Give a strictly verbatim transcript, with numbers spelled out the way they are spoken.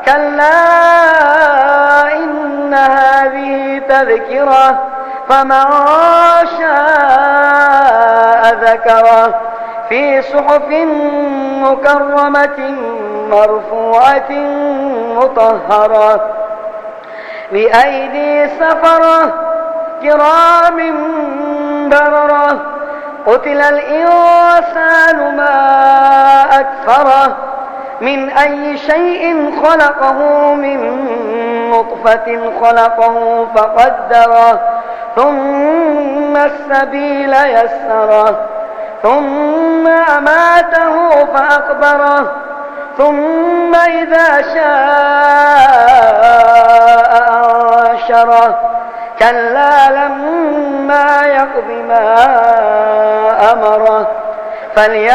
كلا إن هذه تذكرة فمن شاء ذكره في صحف مكرمة مرفوعة مطهرة بأيدي سفرة كرام بررة قتل الإنسان ما أكفره من أي شيء خلقه من نطفة خلقه فقدره ثم السبيل يسره ثم أماته فأقبره ثم إذا شاء أنشره كلا لما يقض ما أمره فليأتي